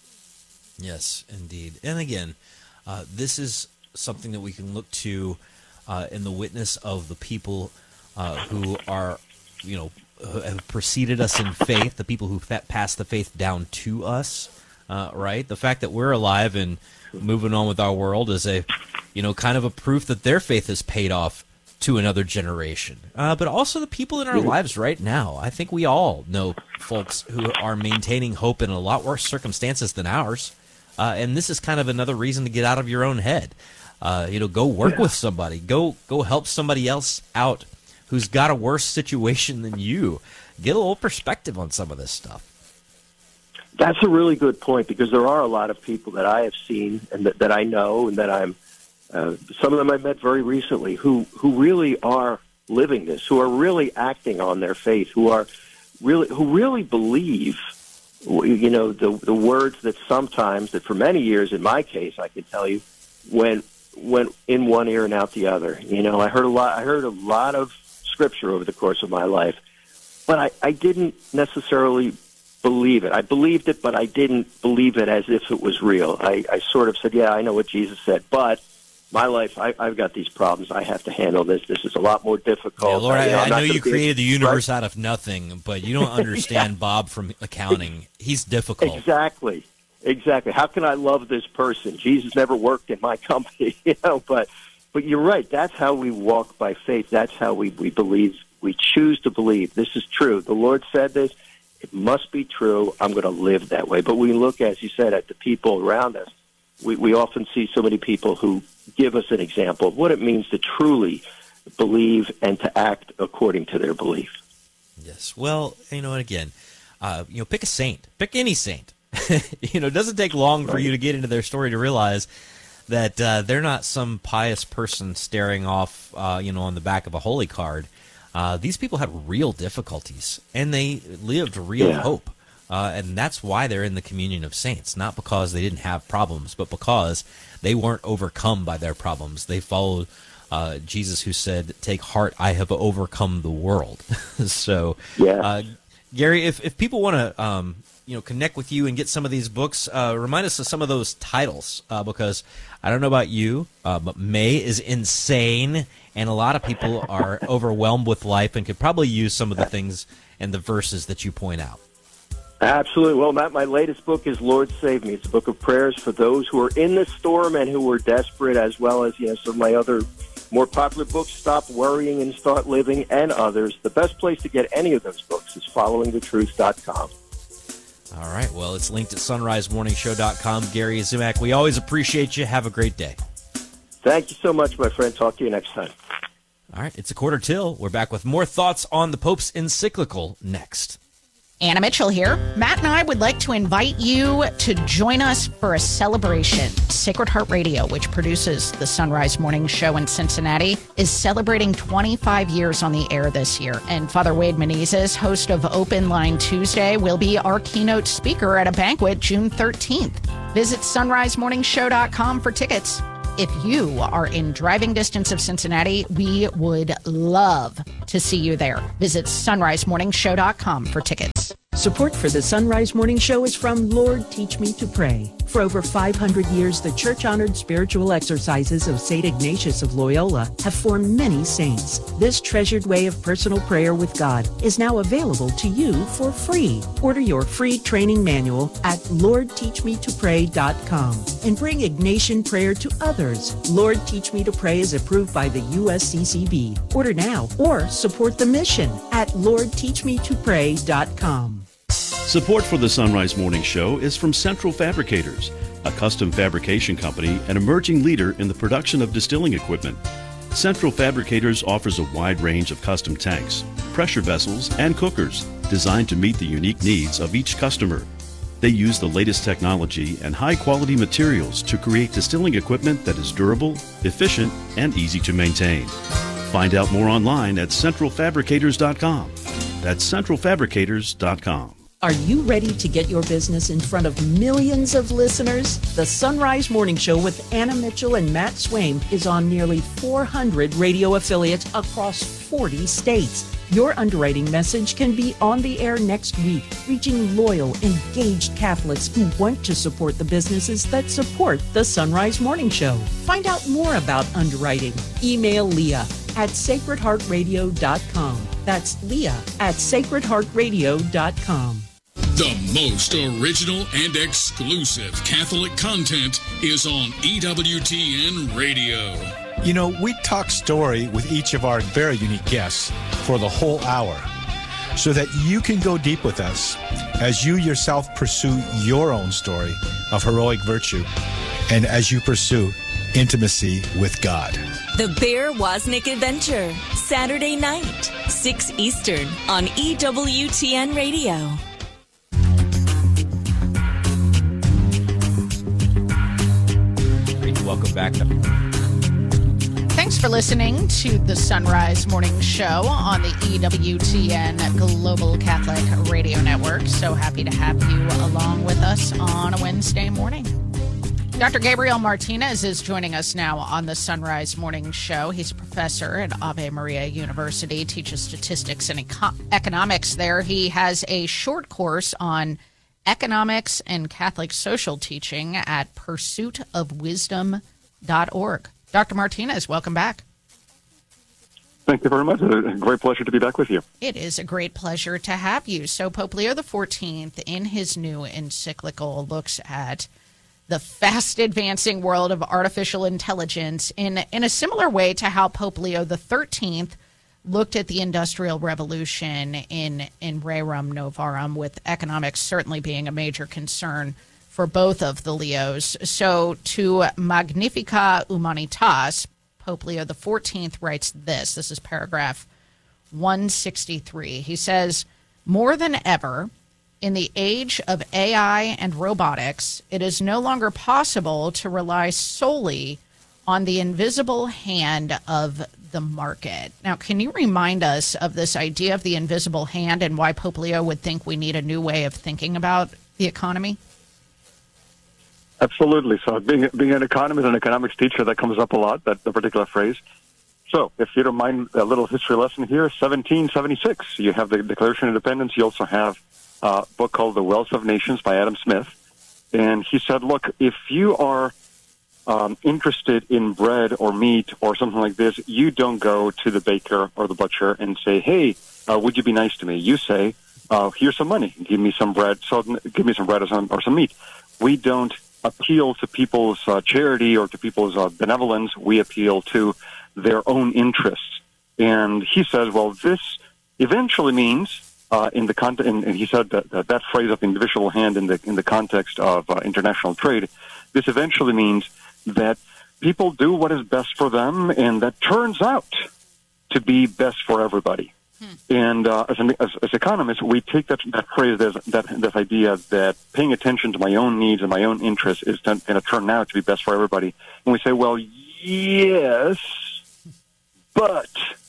Speaker 3: Yes, indeed. And again, uh, this is something that we can look to Uh, in the witness of the people uh, who are, you know, have preceded us in faith, the people who fa- passed the faith down to us, uh, right? The fact that we're alive and moving on with our world is a, you know, kind of a proof that their faith has paid off to another generation. Uh, but also the people in our lives right now. I think we all know folks who are maintaining hope in a lot worse circumstances than ours. Uh, and this is kind of another reason to get out of your own head. Uh, you know, go work yeah. with somebody. Go go help somebody else out who's got a worse situation than you. Get a little perspective on some of this stuff.
Speaker 24: That's a really good point, because there are a lot of people that I have seen and that, that I know and that I'm, uh, some of them I've met very recently, who, who really are living this, who are really acting on their faith, who are really, who really believe, you know, the, the words that sometimes, that for many years in my case, I can tell you, when went in one ear and out the other. You know, I heard a lot. I heard a lot of scripture over the course of my life, but I, I didn't necessarily believe it. I believed it, but I didn't believe it as if it was real. I, I sort of said, "Yeah, I know what Jesus said, but my life, I, I've got these problems. I have to handle this. This is a lot more difficult."
Speaker 3: Yeah, Lord, I,
Speaker 24: you know,
Speaker 3: I know you
Speaker 24: be,
Speaker 3: created the universe
Speaker 24: right?
Speaker 3: out of nothing, but you don't understand Bob from accounting. He's difficult.
Speaker 24: Exactly. Exactly. How can I love this person? Jesus never worked in my company, you know, but but you're right. That's how we walk by faith. That's how we, we believe. We choose to believe this is true. The Lord said this. It must be true. I'm going to live that way. But we look, as you said, at the people around us. We, we often see so many people who give us an example of what it means to truly believe and to act according to their belief.
Speaker 3: Yes. Well, you know, and again, uh, you know, pick a saint. Pick any saint. You know, it doesn't take long for you to get into their story to realize that uh, they're not some pious person staring off, uh, you know, on the back of a holy card. Uh, these people had real difficulties, and they lived real
Speaker 24: yeah.
Speaker 3: hope. Uh, and that's why they're in the communion of saints, not because they didn't have problems, but because they weren't overcome by their problems. They followed uh, Jesus, who said, "Take heart, I have overcome the world." So,
Speaker 24: yeah.
Speaker 3: uh, Gary, if, if people want to... Um, you know, connect with you and get some of these books, uh, remind us of some of those titles, uh, because I don't know about you, uh, but May is insane, and a lot of people are overwhelmed with life and could probably use some of the things and the verses that you point out.
Speaker 24: Absolutely. Well, Matt, my latest book is Lord Save Me. It's a book of prayers for those who are in the storm and who are desperate, as well as, you know, some of my other more popular books, Stop Worrying and Start Living, and others. The best place to get any of those books is following the truth dot com.
Speaker 3: All right. Well, it's linked at sunrise morning show dot com. Gary Zimak, we always appreciate you. Have a great day.
Speaker 24: Thank you so much, my friend. Talk to you next time.
Speaker 3: All right, it's a quarter till. We're back with more thoughts on the Pope's encyclical next.
Speaker 2: Anna Mitchell here. Matt and I would like to invite you to join us for a celebration. Sacred Heart Radio, which produces the Sunrise Morning Show in Cincinnati, is celebrating twenty-five years on the air this year. And Father Wade Menezes, host of Open Line Tuesday, will be our keynote speaker at a banquet June thirteenth. Visit sunrise morning show dot com for tickets. If you are in driving distance of Cincinnati, we would love to see you there. Visit sunrise morning show dot com for tickets.
Speaker 4: Support for the Sunrise Morning Show is from Lord Teach Me to Pray. For over five hundred years, the church-honored spiritual exercises of Saint Ignatius of Loyola have formed many saints. This treasured way of personal prayer with God is now available to you for free. Order your free training manual at lord teach me to pray dot com and bring Ignatian prayer to others. Lord Teach Me to Pray is approved by the U S C C B. Order now or support the mission at lord teach me to pray dot com.
Speaker 5: Support for the Sunrise Morning Show is from Central Fabricators, a custom fabrication company and emerging leader in the production of distilling equipment. Central Fabricators offers a wide range of custom tanks, pressure vessels, and cookers designed to meet the unique needs of each customer. They use the latest technology and high-quality materials to create distilling equipment that is durable, efficient, and easy to maintain. Find out more online at central fabricators dot com. That's central fabricators dot com.
Speaker 4: Are you ready to get your business in front of millions of listeners? The Sunrise Morning Show with Anna Mitchell and Matt Swaim is on nearly four hundred radio affiliates across forty states. Your underwriting message can be on the air next week, reaching loyal, engaged Catholics who want to support the businesses that support the Sunrise Morning Show. Find out more about underwriting. Email Leah at sacred heart radio dot com. That's Leah at sacred heart radio dot com.
Speaker 6: The most original and exclusive Catholic content is on E W T N Radio.
Speaker 7: You know, we talk story with each of our very unique guests for the whole hour so that you can go deep with us as you yourself pursue your own story of heroic virtue and as you pursue intimacy with God.
Speaker 10: The Bear Wozniak Adventure, Saturday night, six Eastern on E W T N Radio.
Speaker 3: Welcome back.
Speaker 2: Thanks for listening to the Sunrise Morning Show on the E W T N Global Catholic Radio Network. So happy to have you along with us on a Wednesday morning. Doctor Gabriel Martinez is joining us now on the Sunrise Morning Show. He's a professor at Ave Maria University, teaches statistics and eco- economics there. He has a short course on economics and Catholic social teaching at pursuit of wisdom dot org. Doctor Martinez, welcome back.
Speaker 25: Thank you very much. It's a great pleasure to be back with you.
Speaker 2: It is a great pleasure to have you. So Pope Leo the fourteenth, in his new encyclical, looks at the fast advancing world of artificial intelligence in, in a similar way to how Pope Leo the thirteenth looked at the Industrial Revolution in, in Rerum Novarum, with economics certainly being a major concern for both of the Leos. So to Magnifica Humanitas, Pope Leo the fourteenth writes this. This is paragraph one sixty-three. He says, more than ever, in the age of A I and robotics, it is no longer possible to rely solely on the invisible hand of the market. Now, can you remind us of this idea of the invisible hand and why Pope Leo would think we need a new way of thinking about the economy?
Speaker 25: Absolutely. So being being an economist and economics teacher, that comes up a lot, that the particular phrase. So if you don't mind a little history lesson here, seventeen seventy-six, you have the Declaration of Independence. You also have a book called The Wealth of Nations by Adam Smith. And he said, look, if you are um, interested in bread or meat or something like this, you don't go to the baker or the butcher and say, hey, uh, would you be nice to me? You say, uh, here's some money. Give me some bread. So give me some bread or some, or some meat. We don't appeal to people's uh, charity or to people's uh, benevolence. We appeal to their own interests. And he says, well, this eventually means, uh, in the con- and, and he said that, that that phrase of individual hand in the in the context of uh, international trade, this eventually means that people do what is best for them, and that turns out to be best for everybody. Hmm. And uh, as, an, as, as economists, we take that, that phrase, as, that this idea that paying attention to my own needs and my own interests is going to turn out to be best for everybody. And we say, well, yes, but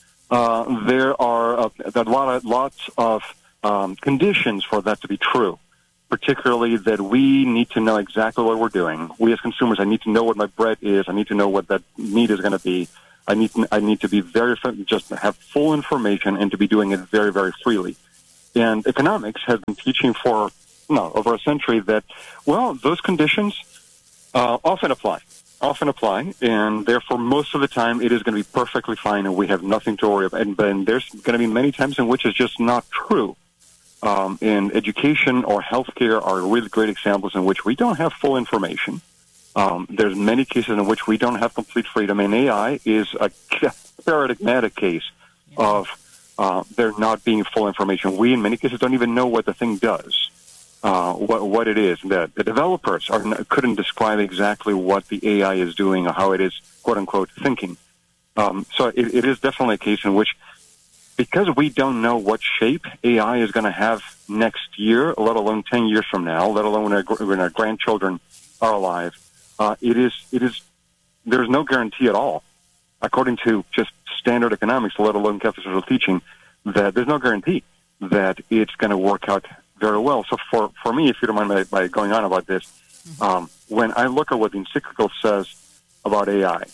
Speaker 25: uh, there are uh, a lot of, lots of um, conditions for that to be true, particularly that we need to know exactly what we're doing. We as consumers, I need to know what my bread is. I need to know what that meat is going to be. I need to, I need to be very, just have full information and to be doing it very, very freely. And economics has been teaching for, no, over a century that, well, those conditions uh, often apply, often apply, and therefore most of the time it is going to be perfectly fine and we have nothing to worry about. And, and there's going to be many times in which it's just not true. Um, and education or healthcare are really great examples in which we don't have full information. Um, there's many cases in which we don't have complete freedom, and A I is a paradigmatic case of uh, there not being full information. We, in many cases, don't even know what the thing does, uh, what, what it is. The, the developers are, couldn't describe exactly what the A I is doing or how it is, quote-unquote, thinking. Um, so it, it is definitely a case in which, because we don't know what shape A I is going to have next year, let alone ten years from now, let alone when our, when our grandchildren are alive, Uh, it is, it is, there's no guarantee at all, according to just standard economics, let alone Catholic social teaching, that there's no guarantee that it's going to work out very well. So for, for me, if you don't mind my, my going on about this, um, when I look at what the encyclical says about A I,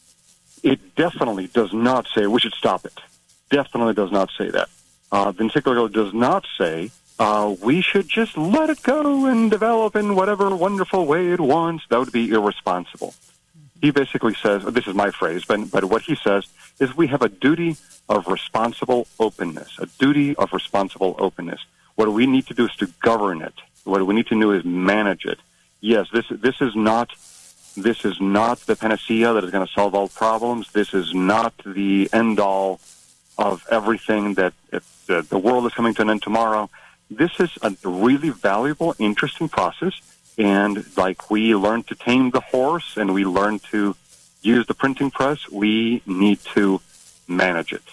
Speaker 25: it definitely does not say we should stop it. Definitely does not say that. Uh, the encyclical does not say Uh, we should just let it go and develop in whatever wonderful way it wants. That would be irresponsible. He basically says, this is my phrase, but, but what he says is we have a duty of responsible openness, a duty of responsible openness. What we need to do is to govern it. What we need to do is manage it. Yes, this this is not this is not the panacea that is going to solve all problems. This is not the end all of everything that if the, the world is coming to an end tomorrow. This is a really valuable, interesting process, and like we learn to tame the horse and we learn to use the printing press, we need to manage it.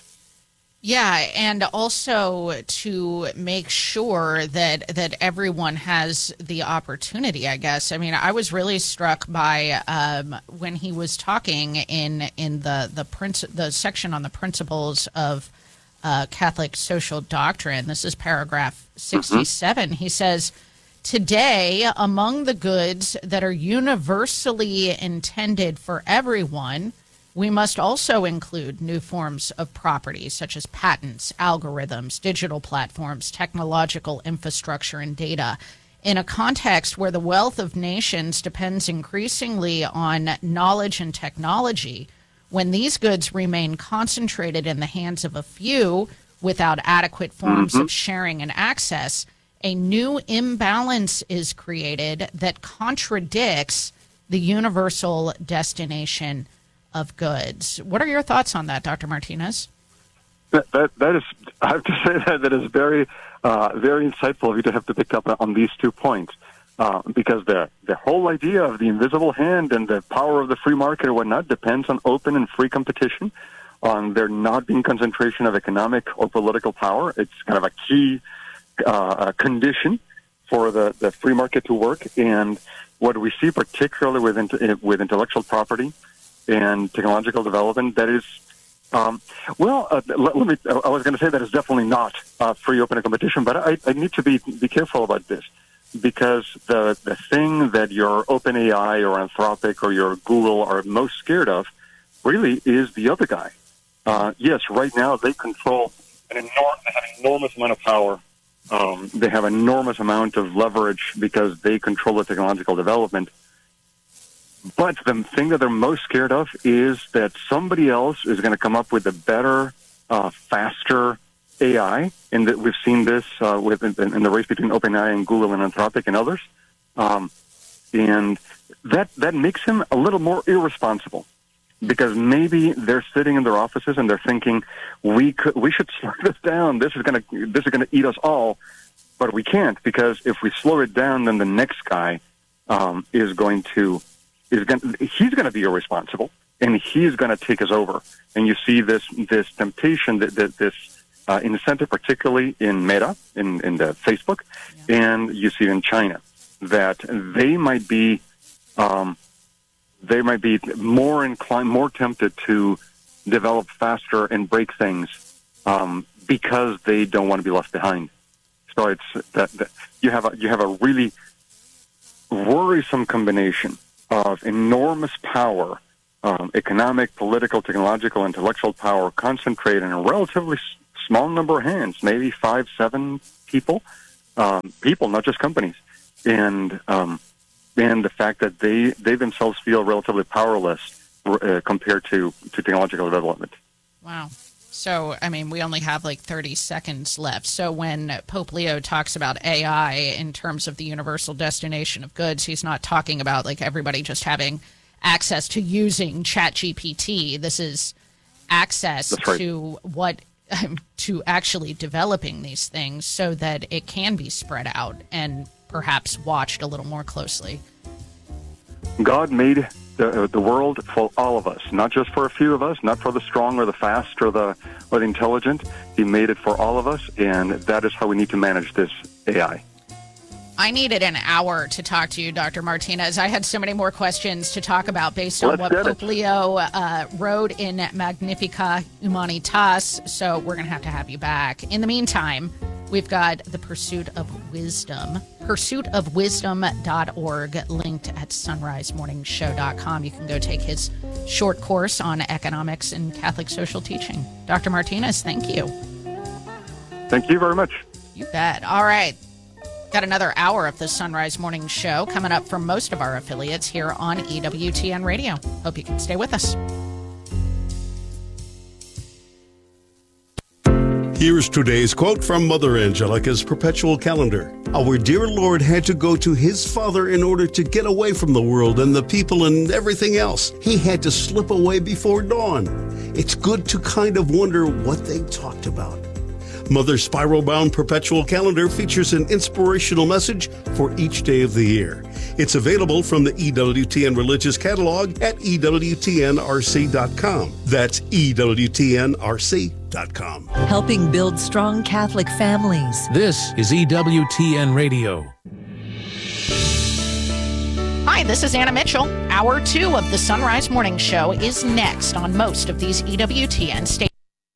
Speaker 2: Yeah, and also to make sure that that everyone has the opportunity, I guess. I mean, I was really struck by um, when he was talking in in the the, princ- the section on the principles of Uh, Catholic social doctrine. This is paragraph sixty-seven. Mm-hmm. He says, today, among the goods that are universally intended for everyone, we must also include new forms of property, such as patents, algorithms, digital platforms, technological infrastructure, and data. In a context where the wealth of nations depends increasingly on knowledge and technology, when these goods remain concentrated in the hands of a few without adequate forms mm-hmm. of sharing and access, a new imbalance is created that contradicts the universal destination of goods. What are your thoughts on that, Doctor Martinez?
Speaker 25: That, that, that is, I have to say that that is very, uh, very insightful of you to have to pick up on these two points. Uh, because the the whole idea of the invisible hand and the power of the free market or whatnot depends on open and free competition, on there not being concentration of economic or political power. It's kind of a key uh, condition for the, the free market to work. And what we see, particularly with with intellectual property and technological development, that is, um, well, uh, let, let me. I was going to say that is definitely not uh, free, open competition, but I, I need to be be careful about this. Because the the thing that your OpenAI or Anthropic or your Google are most scared of really is the other guy. Uh, yes, right now they control an enormous, they have an enormous amount of power. Um, they have an enormous amount of leverage because they control the technological development. But the thing that they're most scared of is that somebody else is going to come up with a better, uh, faster A I, and that we've seen this uh, with in, in the race between OpenAI and Google and Anthropic and others, um, and that that makes him a little more irresponsible because maybe they're sitting in their offices and they're thinking we could we should slow this down. This is gonna this is gonna eat us all, but we can't because if we slow it down, then the next guy um, is going to is going he's going to be irresponsible. and he's going to take us over. And you see this this temptation, that, that this uh, incentive, particularly in Meta, in, in the Facebook, yeah. and you see it in China, that they might be um, they might be more inclined, more tempted to develop faster and break things um, because they don't want to be left behind. So it's that, that you have a you have a really worrisome combination of enormous power, um, economic, political, technological, intellectual power, concentrated in a relatively s- small number of hands, maybe five, seven people, um, people, not just companies, and um, and the fact that they they themselves feel relatively powerless uh, compared to to technological development.
Speaker 2: Wow. So, I mean, we only have like thirty seconds left. So when Pope Leo talks about A I in terms of the universal destination of goods, he's not talking about like everybody just having access to using ChatGPT. This is access
Speaker 25: That's right.
Speaker 2: to what um, to actually developing these things so that it can be spread out and perhaps watched a little more closely.
Speaker 25: God made the, the world for all of us, not just for a few of us, not for the strong or the fast or the or the intelligent. He made it for all of us, and that is how we need to manage this A I.
Speaker 2: I needed an hour to talk to you, Doctor Martinez. I had so many more questions to talk about based on
Speaker 25: Let's
Speaker 2: what
Speaker 25: get
Speaker 2: Pope
Speaker 25: it.
Speaker 2: Leo uh, wrote in Magnificat Humanitas, so we're going to have to have you back. In the meantime, we've got The Pursuit of Wisdom, pursuit of wisdom dot org, linked at sunrise morning show dot com. You can go take his short course on economics and Catholic social teaching. Doctor Martinez, thank you.
Speaker 25: Thank you very much.
Speaker 2: You bet. All right. Got another hour of the Sunrise Morning Show coming up from most of our affiliates here on E W T N Radio. Hope you can stay with us.
Speaker 8: Here's today's quote from Mother Angelica's perpetual calendar. Our dear Lord had to go to his Father in order to get away from the world and the people and everything else. He had to slip away before dawn. It's good to kind of wonder what they talked about. Mother's spiral-bound perpetual calendar features an inspirational message for each day of the year. It's available from the E W T N Religious Catalog at E W T N R C dot com. That's E W T N R C dot com.
Speaker 12: Helping build strong Catholic families.
Speaker 13: This is E W T N Radio.
Speaker 2: Hi, this is Anna Mitchell. Hour two of the Sunrise Morning Show is next on most of these E W T N stations.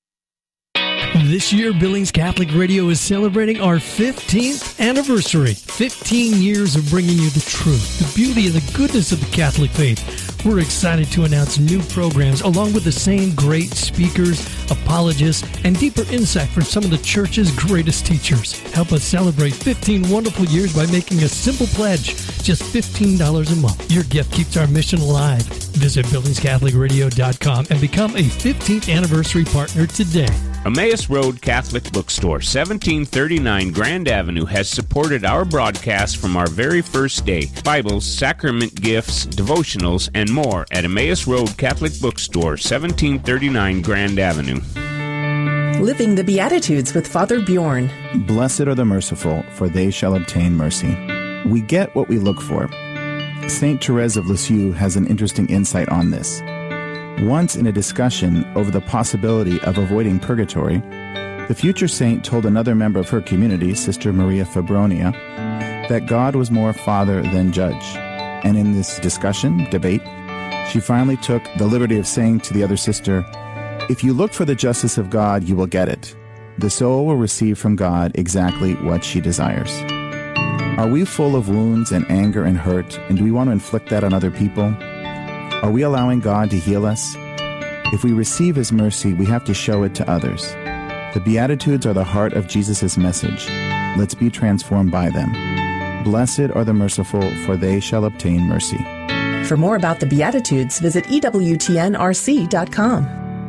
Speaker 14: This year, Billings Catholic Radio is celebrating our fifteenth anniversary. fifteen years of bringing you the truth, the beauty, and the goodness of the Catholic faith. We're excited to announce new programs along with the same great speakers, apologists, and deeper insight from some of the Church's greatest teachers. Help us celebrate fifteen wonderful years by making a simple pledge, just fifteen dollars a month. Your gift keeps our mission alive. Visit billings catholic radio dot com and become a fifteenth anniversary partner today.
Speaker 15: Emmaus Road Catholic Bookstore, seventeen thirty-nine Grand Avenue, has supported our broadcast from our very first day. Bibles, sacrament gifts, devotionals, and more at Emmaus Road Catholic Bookstore, seventeen thirty-nine Grand Avenue.
Speaker 26: Living the Beatitudes with Father Bjorn.
Speaker 27: Blessed are the merciful, for they shall obtain mercy. We get what we look for. Saint Therese of Lisieux has an interesting insight on this. Once in a discussion over the possibility of avoiding purgatory, the future saint told another member of her community, Sister Maria Fabronia, that God was more father than judge. And in this discussion, debate, she finally took the liberty of saying to the other sister, "If you look for the justice of God, you will get it. The soul will receive from God exactly what she desires." Are we full of wounds and anger and hurt, and do we want to inflict that on other people? Are we allowing God to heal us? If we receive his mercy, we have to show it to others. The Beatitudes are the heart of Jesus' message. Let's be transformed by them. Blessed are the merciful, for they shall obtain mercy.
Speaker 26: For more about the Beatitudes, visit E W T N R C dot com.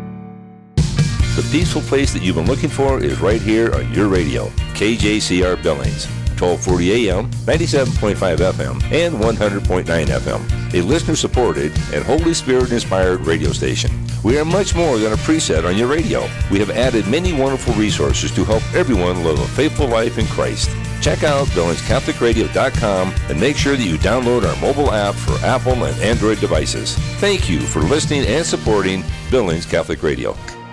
Speaker 28: The peaceful place that you've been looking for is right here on your radio, K J C R Billings, twelve forty A M, ninety-seven point five F M, and one hundred point nine F M. A listener-supported and Holy Spirit-inspired radio station. We are much more than a preset on your radio. We have added many wonderful resources to help everyone live a faithful life in Christ. Check out Billings Catholic Radio dot com and make sure that you download our mobile app for Apple and Android devices. Thank you for listening and supporting Billings Catholic Radio.